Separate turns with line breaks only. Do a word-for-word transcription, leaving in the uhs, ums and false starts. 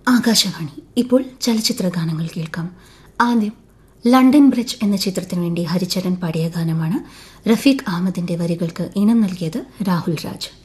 ആകാശവാണി. ഇപ്പോൾ ചലച്ചിത്ര ഗാനങ്ങൾ കേൾക്കാം. ആദ്യം ലണ്ടൻ ബ്രിഡ്ജ് എന്ന ചിത്രത്തിനു വേണ്ടി ഹരിചരൺ പാടിയ ഗാനമാണ്. റഫീഖ് അഹമ്മദിന്റെ വരികൾക്ക് ഇണം നൽകിയത് രാഹുൽ രാജ്.